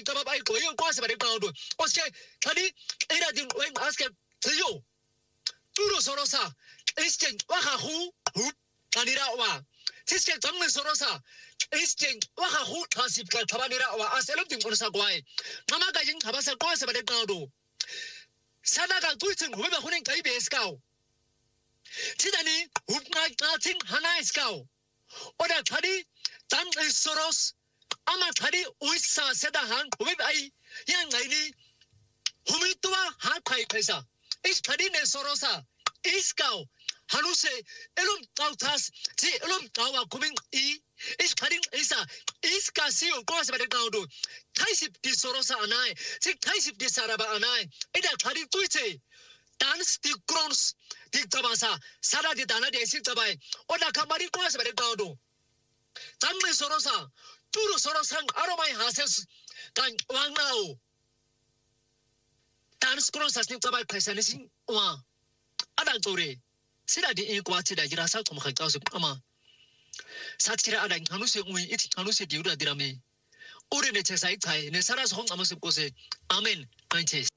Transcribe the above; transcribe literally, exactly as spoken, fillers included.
taba bai ko yo kwase bare pa do o se kadi ina din wen aske tiyo turo sorosa este waha hu hu kanira wa tiske tamne sorosa este waha hu kasip ka tabanira wa aselo din onsa gwai mama ga jin tabasa kwase bare pa do sana ga tuitin hu ba hunin kai be skao tidani hu na ka tin hana skao oda kadi tam soros ama kadi uissa seda hang hu ba ai yang ngai ni humitwa ha kai kaisa is kadi ne sorosa iskao hanuse elum tautas ti elum tawa kuming I is kadi isa iska siu ko sa bade kaudo taisip di sorosa anai ti taisip di saraba anai ida kadi tuite dance di crons di tabasa sara di dana de sik tabai oda kamari ko sa bade kaudo tamme sorosa turu sorosang aromai hases kan wangnao dance cross as ni tabai kaisa nisin wa ada tore sira di e kwati da jira sa to maka kawo ama satira ada hanu se ui iti hanu se diura dirame ore ne chesai thai ne sara song amasip ko se amen kanche